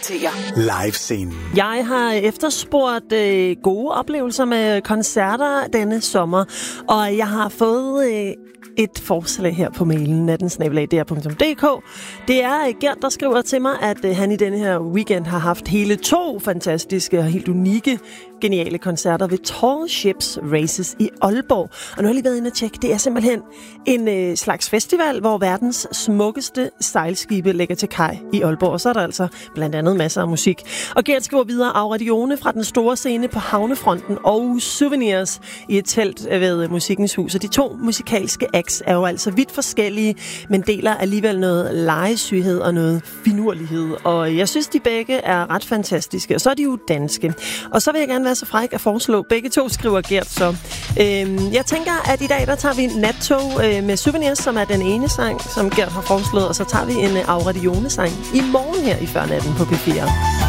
Live-scenen. Jeg har efterspurgt gode oplevelser med koncerter denne sommer, og jeg har fået et forslag her på mailen nattensnabelag.dr.dk. Det er Gert, der skriver til mig, at han i denne her weekend har haft hele 2 fantastiske og helt unikke, geniale koncerter ved Tall Ships Races i Aalborg. Og nu har jeg lige været inde og tjekke. Det er simpelthen en slags festival, hvor verdens smukkeste sejlskibe lægger til kaj i Aalborg. Og så er der altså blandt andet masser af musik. Og Gert skriver videre: Auradione fra den store scene på Havnefronten og Souvenirs i et telt ved Musikkens Hus. Og de 2 musikalske acts er jo altså vidt forskellige, men deler alligevel noget legesyghed og noget finurlighed. Og jeg synes, de begge er ret fantastiske. Og så er de jo danske. Og så vil jeg gerne være så fræk at foreslå. Begge 2 skriver Gert så. Jeg tænker, at i dag der tager vi Nattog med Souvenirs, som er den ene sang, som Gert har foreslået. Og så tager vi en Auradione-sang i morgen her i Førnatten på P4.